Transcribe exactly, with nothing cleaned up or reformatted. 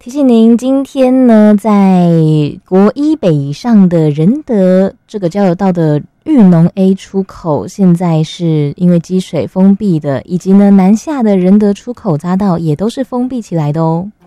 提醒您，今天呢，在国一北以上的仁德这个交流道的裕农 A 出口，现在是因为积水封闭的，以及呢南下的仁德出口匝道也都是封闭起来的哦。